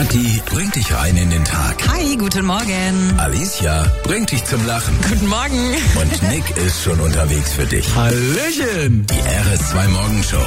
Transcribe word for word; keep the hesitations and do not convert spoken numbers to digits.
Kathi bringt dich rein in den Tag. Hi, guten Morgen. Alicia bringt dich zum Lachen. Guten Morgen. Und Nick ist schon unterwegs für dich. Hallöchen. Die R S zwei Morgenshow.